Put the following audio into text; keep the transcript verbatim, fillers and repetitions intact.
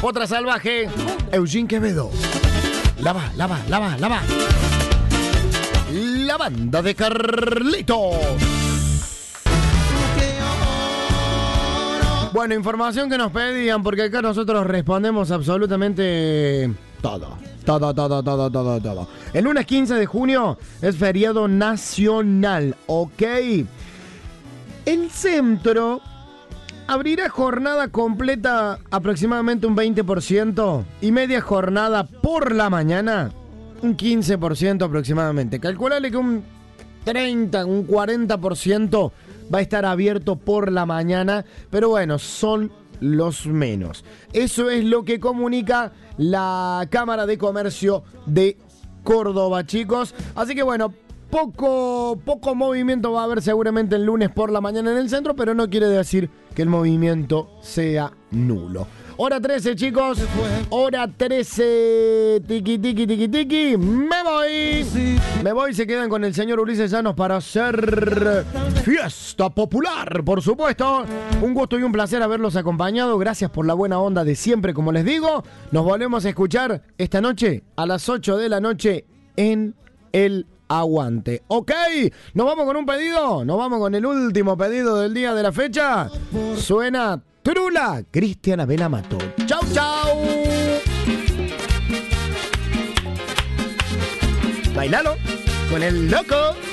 Otra salvaje, Eugene Quevedo. La va, la va, la va, la va. La banda de Carlitos. Bueno, información que nos pedían, porque acá nosotros respondemos absolutamente todo. Todo, todo, todo, todo, todo. El lunes quince de junio es feriado nacional, ¿ok? El centro abrirá jornada completa aproximadamente un veinte por ciento y media jornada por la mañana un quince por ciento aproximadamente. Calculale que un treinta, un cuarenta por ciento va a estar abierto por la mañana, pero bueno, son los menos. Eso es lo que comunica la Cámara de Comercio de Córdoba, chicos. Así que bueno, poco, poco movimiento va a haber seguramente el lunes por la mañana en el centro, pero no quiere decir que el movimiento sea nulo. Hora trece, chicos. Hora trece. Tiki, tiki, tiki, tiki. Me voy. Me voy. Se quedan con el señor Ulises Llanos para hacer fiesta popular, por supuesto. Un gusto y un placer haberlos acompañado. Gracias por la buena onda de siempre, como les digo. Nos volvemos a escuchar esta noche a las ocho de la noche en El Aguante. Ok, nos vamos con un pedido. Nos vamos con el último pedido del día de la fecha. Suena Trula, Cristiana Benamato. Chau, chau. Bailalo con el loco.